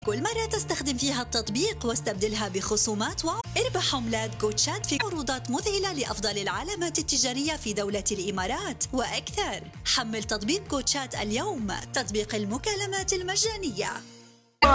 كل مرة تستخدم فيها التطبيق واستبدلها بخصومات اربح عملات جوتشات في عروضات مذهلة لأفضل العلامات التجارية في دولة الإمارات وأكثر. حمل تطبيق جوتشات اليوم، تطبيق المكالمات المجانية.